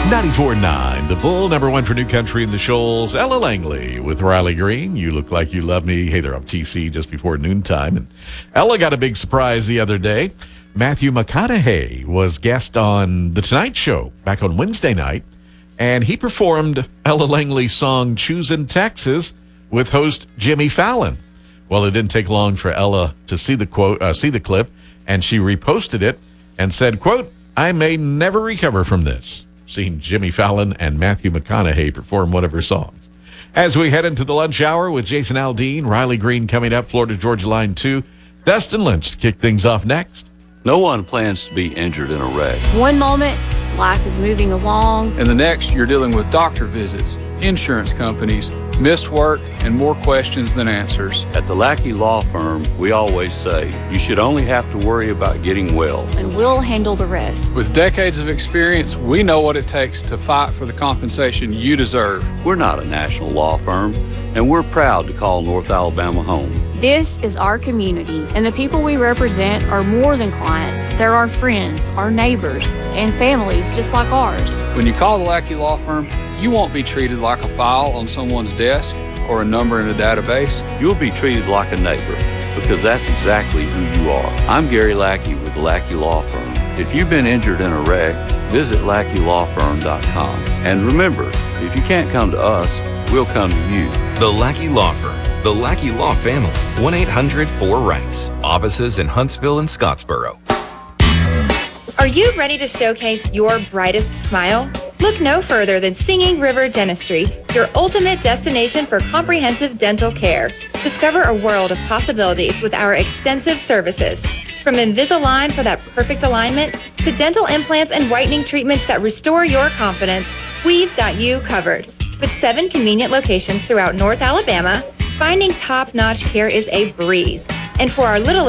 94.9 The Bull, number one for New Country in the Shoals. Ella Langley with Riley Green. You Look Like You Love Me. Hey there, I'm TC just before noontime. And Ella got a big surprise the other day. Matthew McConaughey was guest on The Tonight Show back on Wednesday night, and he performed Ella Langley's song Choosin' Texas with host Jimmy Fallon. Well, it didn't take long for Ella to see the clip, and she reposted it and said, quote, "I may never recover from this," seeing Jimmy Fallon and Matthew McConaughey perform one of her songs. As we head into the lunch hour with Jason Aldean, Riley Green coming up, Florida Georgia Line 2, Dustin Lynch to kick things off next. No one plans to be injured in a wreck. One moment, life is moving along. And the next, you're dealing with doctor visits, insurance companies, missed work, and more questions than answers. At the Lackey Law Firm, we always say, you should only have to worry about getting well. And we'll handle the rest. With decades of experience, we know what it takes to fight for the compensation you deserve. We're not a national law firm, and we're proud to call North Alabama home. This is our community, and the people we represent are more than clients. They're our friends, our neighbors, and families just like ours. When you call the Lackey Law Firm, you won't be treated like a file on someone's desk or a number in a database. You'll be treated like a neighbor, because that's exactly who you are. I'm Gary Lackey with the Lackey Law Firm. If you've been injured in a wreck, visit LackeyLawFirm.com. And remember, if you can't come to us, we'll come to you. The Lackey Law Firm. The Lackey Law Family. 1-800-4-RIGHTS. Offices in Huntsville and Scottsboro. Are you ready to showcase your brightest smile? Look no further than Singing River Dentistry, your ultimate destination for comprehensive dental care. Discover a world of possibilities with our extensive services. From Invisalign for that perfect alignment to dental implants and whitening treatments that restore your confidence, we've got you covered. With 7 convenient locations throughout North Alabama, finding top-notch care is a breeze. And for our little